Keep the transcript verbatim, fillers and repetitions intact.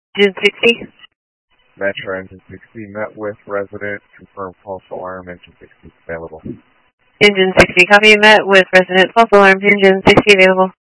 Engine sixty. Metro Engine sixty, met with resident, confirmed false alarm, Engine sixty available. Engine sixty, copy, met with resident, false alarm, Engine sixty available.